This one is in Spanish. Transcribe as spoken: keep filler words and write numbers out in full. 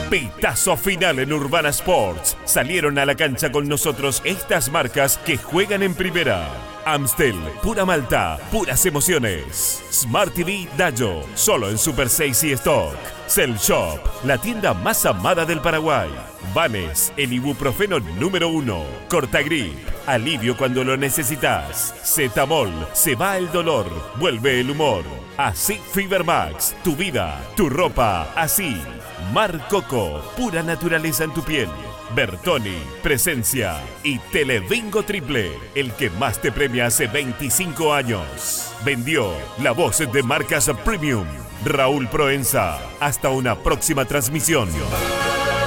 Pitazo final en Urbana Sports. Salieron a la cancha con nosotros estas marcas que juegan en primera. Amstel, pura Malta, puras emociones. Smart T V Dayo, solo en Super seis y Stock. Cell Shop, la tienda más amada del Paraguay. Vanes, el ibuprofeno número uno. Cortagrip, alivio cuando lo necesitas. Cetamol, se va el dolor, vuelve el humor. Así Fever Max, tu vida, tu ropa, así. Mar Coco, pura naturaleza en tu piel. Bertoni, presencia. Y Telebingo Triple, el que más te premia hace veinticinco años. Vendió la voz de marcas premium. Raúl Proenza. Hasta una próxima transmisión.